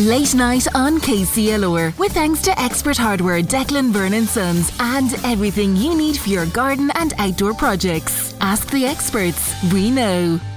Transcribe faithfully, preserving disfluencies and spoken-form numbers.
Late night on K C L R with thanks to Expert Hardware, Declan Byrne and Sons, and everything you need for your garden and outdoor projects. Ask the experts. We know.